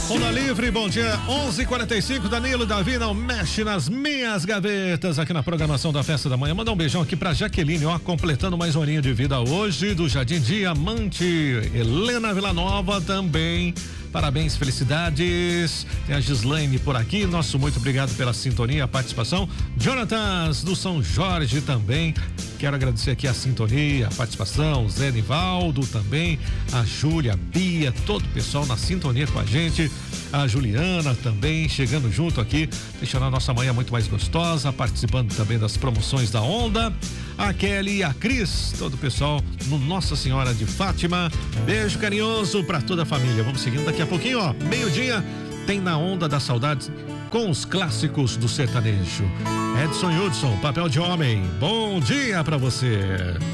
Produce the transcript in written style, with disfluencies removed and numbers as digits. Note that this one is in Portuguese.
Onda Livre, bom dia, 11:45, Danilo, Davi, não mexe nas minhas gavetas aqui na programação da Festa da Manhã. Manda um beijão aqui pra Jaqueline, ó, completando mais um aninho de vida hoje, do Jardim Diamante. Helena Villanova também, parabéns, felicidades. Tem a Gislaine por aqui, nosso muito obrigado pela sintonia, a participação. Jonatas do São Jorge também, quero agradecer aqui a sintonia, a participação, o Zé Nivaldo também, a Júlia, a Bia, todo o pessoal na sintonia com a gente, a Juliana também chegando junto aqui, deixando a nossa manhã muito mais gostosa, participando também das promoções da Onda, a Kelly e a Cris, todo o pessoal no Nossa Senhora de Fátima. Beijo carinhoso para toda a família. Vamos seguindo daqui a pouquinho, ó, meio-dia tem Na Onda das Saudades com os clássicos do sertanejo. Edson Hudson, Papel de Homem. Bom dia para você.